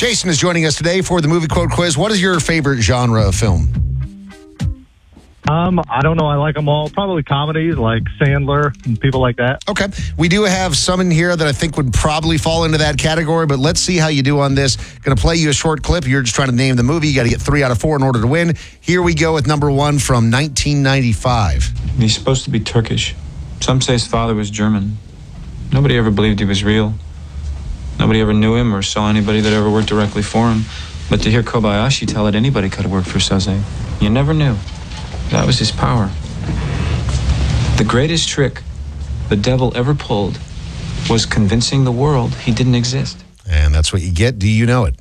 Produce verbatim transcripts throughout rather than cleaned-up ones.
Jason is joining us today for the movie quote quiz. What is your favorite genre of film? Um, I don't know. I like them all. Probably comedies like Sandler and people like that. Okay. We do have some in here that I think would probably fall into that category, but let's see how you do on this. Going to play you a short clip. You're just trying to name the movie. You got to get three out of four in order to win. Here we go with number one from nineteen ninety-five. He's supposed to be Turkish. Some say his father was German. Nobody ever believed he was real. Nobody ever knew him or saw anybody that ever worked directly for him. But to hear Kobayashi tell it anybody could have worked for Saze, you never knew. That was his power. The greatest trick the devil ever pulled was convincing the world he didn't exist. And that's what you get. Do you know it?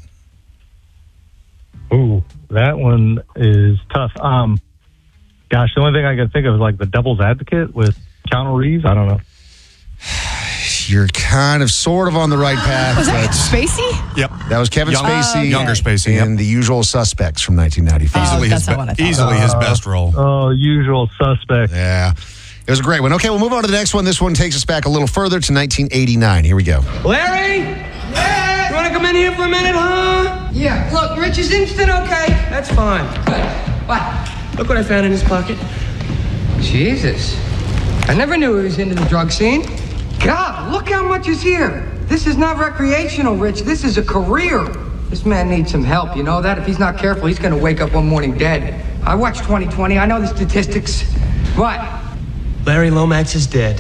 Ooh, that one is tough. Um, gosh, the only thing I can think of is like The Devil's Advocate with Keanu Reeves. I don't know. You're kind of sort of on the right path. Was that but Spacey? Yep. that was Kevin Young- Spacey. Oh, okay. Younger Spacey, And yep. The Usual Suspects from nineteen ninety-five. Oh, Easily, that's his, not what I be- thought. easily his best role. Oh, Usual Suspect. Yeah. It was a great one. Okay, we'll move on to the next one. This one takes us back a little further to nineteen eighty-nine. Here we go. Larry? Yeah? You want to come in here for a minute, huh? Yeah. Look, Rich is instant, okay? That's fine. What? Look what I found in his pocket. Jesus. I never knew he was into the drug scene. God, look how much is here. This is not recreational, Rich. This is a career. This man needs some help, you know that? If he's not careful, he's going to wake up one morning dead. I watch twenty twenty. I know the statistics. What? Larry Lomax is dead.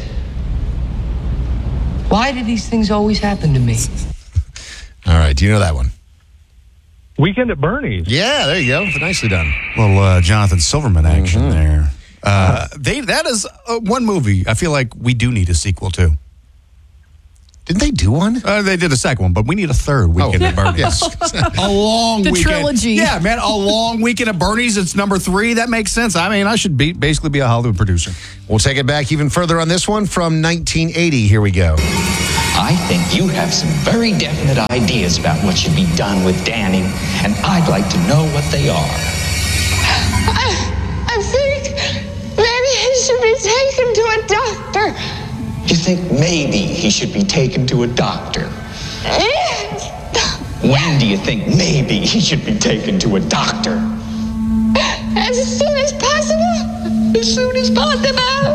Why do these things always happen to me? All right. Do you know that one? Weekend at Bernie's. Yeah, there you go. Nicely done. Little uh, Jonathan Silverman action Mm-hmm. there. Uh, they That is uh, one movie I feel like we do need a sequel to. Didn't they do one? Uh, they did a second one, but we need a third Weekend Oh. at Bernie's. Yes. A long The weekend. trilogy. Yeah, man, a long Weekend at Bernie's. It's number three. That makes sense. I mean, I should be basically be a Hollywood producer. We'll take it back even further on this one from nineteen eighty. Here we go. I think you have some very definite ideas about what should be done with Danny, and I'd like to know what they are. I, I think maybe he should be taken to a doctor. You think maybe he should be taken to a doctor? When do you think maybe he should be taken to a doctor? As soon as possible. As soon as possible.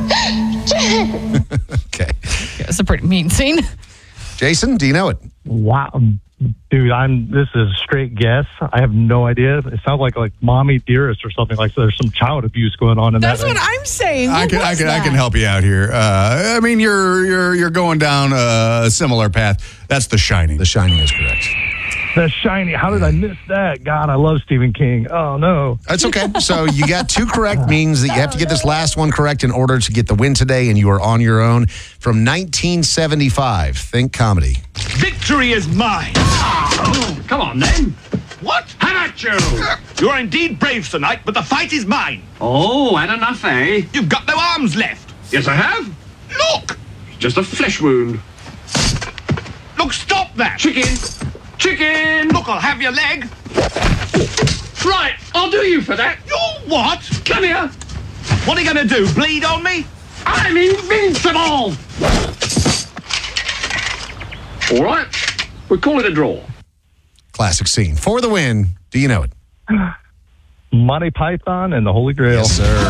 Okay. It's a pretty mean scene. Jason, do you know it? Wow. Dude, I'm. This is a straight guess. I have no idea. It sounds like like Mommy Dearest or something like that. There's some child abuse going on in That's that. what I'm saying. I What can, I was can, I that? can help you out here. Uh, I mean, you're you're you're going down a similar path. That's The Shining. The Shining is correct. The Shining. How did I miss that? God, I love Stephen King. Oh, no. That's okay. So you got two correct, means that you have to get this last one correct in order to get the win today, and you are on your own. From nineteen seventy-five, think comedy. Victory is mine. Oh, come on, then. What? How about you? You are indeed brave tonight, but the fight is mine. Oh, had enough, eh? You've got no arms left. Yes, I have. Look. Just a flesh wound. Look, stop that. Chicken. Chicken. Look, I'll have your leg. Right, I'll do you for that. You what? Come here. What are you going to do, bleed on me? I'm invincible. All right, we call it a draw. Classic scene. For the win, do you know it? Monty Python and the Holy Grail. Yes, sir.